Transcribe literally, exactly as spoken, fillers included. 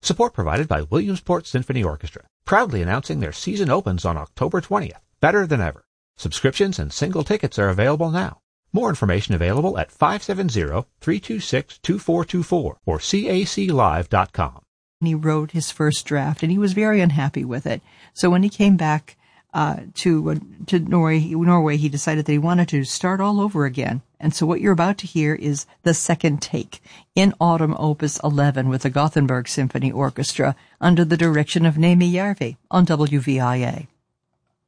Support provided by Williamsport Symphony Orchestra, proudly announcing their season opens on October twentieth, better than ever. Subscriptions and single tickets are available now. More information available at five seven zero, three two six, two four two four or C A C live dot com. He wrote his first draft, and he was very unhappy with it. So when he came back uh, to uh, to Norway, Norway, he decided that he wanted to start all over again. And so what you're about to hear is the second take in Autumn Opus eleven with the Gothenburg Symphony Orchestra under the direction of Nemi Järvi on W V I A.